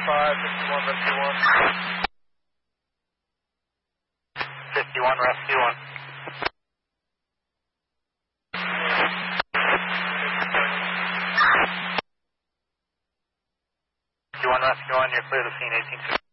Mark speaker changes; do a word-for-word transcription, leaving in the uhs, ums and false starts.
Speaker 1: five, fifty-one, rescue one.
Speaker 2: fifty-one, rescue one. fifty-one, rescue one, you're clear to scene, eighteen sixty.